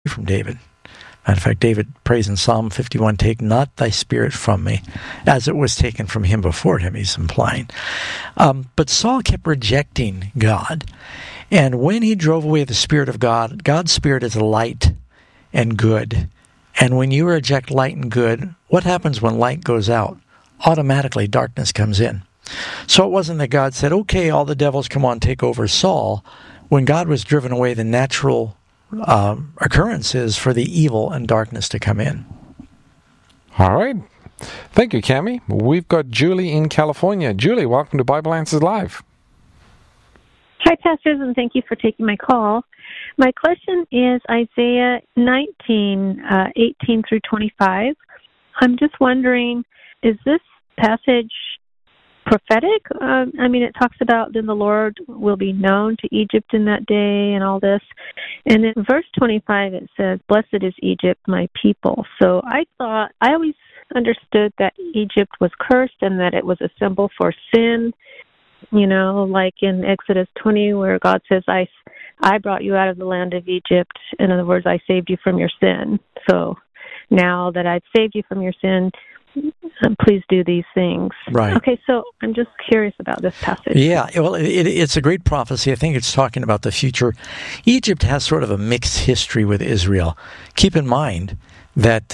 from David. Matter of fact, David prays in Psalm 51, take not thy spirit from me, as it was taken from him before him, he's implying. But Saul kept rejecting God. And when he drove away the Spirit of God, God's Spirit is light and good. And when you reject light and good, what happens when light goes out? Automatically, darkness comes in. So it wasn't that God said, okay, all the devils come on, take over Saul. When God was driven away, the natural occurrence is for the evil and darkness to come in. All right. Thank you, Cammie. We've got Julie in California. Julie, welcome to Bible Answers Live. Hi, pastors, and thank you for taking my call. My question is Isaiah 19, 18 through 25. I'm just wondering, is this passage prophetic? It talks about then the Lord will be known to Egypt in that day and all this. And in verse 25 it says, blessed is Egypt, my people. So I always understood that Egypt was cursed and that it was a symbol for sin, like in Exodus 20 where God says, I brought you out of the land of Egypt. In other words, I saved you from your sin. So now that I've saved you from your sin, please do these things. Right. Okay, so I'm just curious about this passage. Yeah, well, it's a great prophecy. I think it's talking about the future. Egypt has sort of a mixed history with Israel. Keep in mind that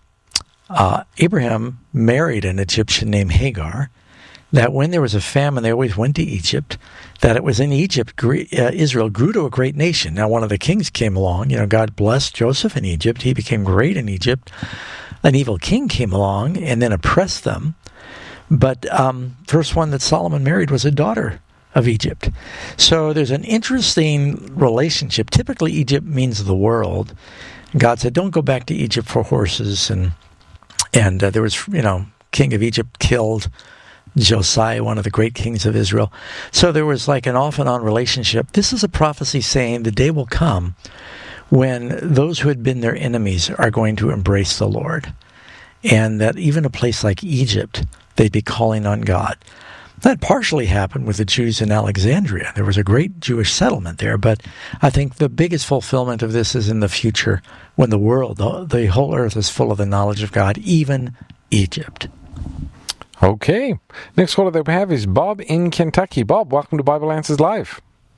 Abraham married an Egyptian named Hagar, that when there was a famine, they always went to Egypt, that it was in Egypt, Israel grew to a great nation. Now, one of the kings came along. God blessed Joseph in Egypt. He became great in Egypt. An evil king came along and then oppressed them. But first one that Solomon married was a daughter of Egypt. So there's an interesting relationship. Typically, Egypt means the world. God said, don't go back to Egypt for horses. And there was, king of Egypt killed Josiah, one of the great kings of Israel. So there was like an off and on relationship. This is a prophecy saying the day will come when those who had been their enemies are going to embrace the Lord. And that even a place like Egypt, they'd be calling on God. That partially happened with the Jews in Alexandria. There was a great Jewish settlement there, but I think the biggest fulfillment of this is in the future when the world, the whole earth is full of the knowledge of God, even Egypt. Okay. Next caller that we have is Bob in Kentucky. Bob, welcome to Bible Answers Live.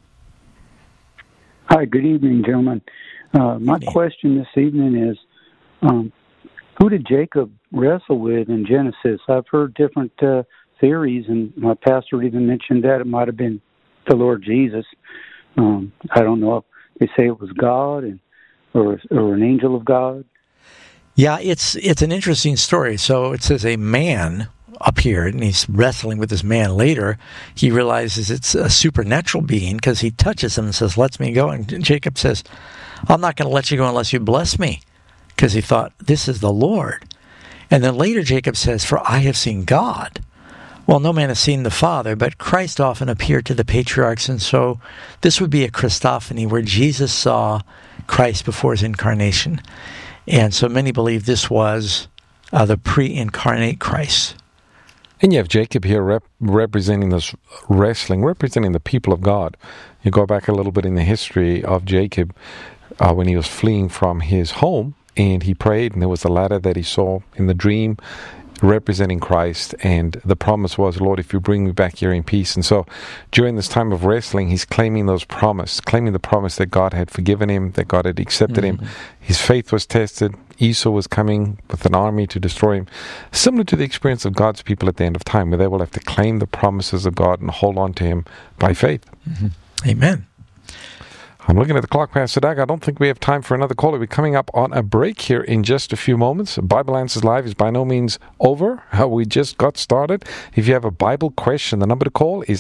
Hi, good evening, gentlemen. My question this evening is, who did Jacob wrestle with in Genesis? I've heard different theories, and my pastor even mentioned that it might have been the Lord Jesus. I don't know. They say it was God or an angel of God. Yeah, it's an interesting story. So it says a man appeared, and he's wrestling with this man. Later, he realizes it's a supernatural being because he touches him and says, "Let me go." And Jacob says, "I'm not going to let you go unless you bless me," because he thought, this is the Lord. And then later Jacob says, "For I have seen God." Well, no man has seen the Father, but Christ often appeared to the patriarchs, and so this would be a Christophany where Jesus saw Christ before his incarnation. And so many believe this was the pre-incarnate Christ. And you have Jacob here representing this wrestling, representing the people of God. You go back a little bit in the history of Jacob when he was fleeing from his home, and he prayed, and there was a ladder that he saw in the dream representing Christ, and the promise was, "Lord, if you bring me back here in peace." And so during this time of wrestling, he's claiming the promise that God had forgiven him, that God had accepted him. His faith was tested. Esau was coming with an army to destroy him. Similar to the experience of God's people at the end of time, where they will have to claim the promises of God and hold on to him by faith. Amen. I'm looking at the clock, Pastor Doug. I don't think we have time for another caller. We're coming up on a break here in just a few moments. Bible Answers Live is by no means over. We just got started. If you have a Bible question, the number to call is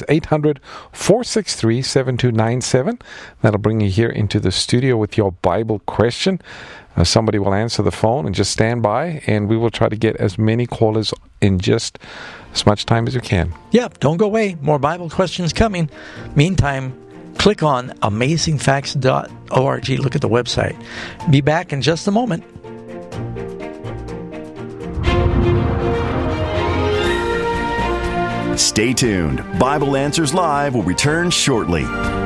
800-463-7297. That'll bring you here into the studio with your Bible question. Somebody will answer the phone, and just stand by, and we will try to get as many callers in just as much time as we can. Yeah, don't go away. More Bible questions coming. Meantime, click on amazingfacts.org. Look at the website. Be back in just a moment. Stay tuned. Bible Answers Live will return shortly.